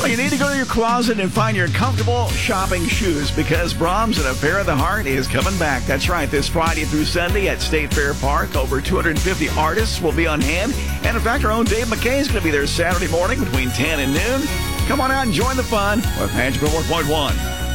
Well, you need to go to your closet and find your comfortable shopping shoes because Brahms and A Fair of the Heart is coming back. That's right, this Friday through Sunday at State Fair Park. Over 250 artists will be on hand. And in fact, our own Dave McKay is going to be there Saturday morning between 10 and noon. Come on out and join the fun with Magic 4.1.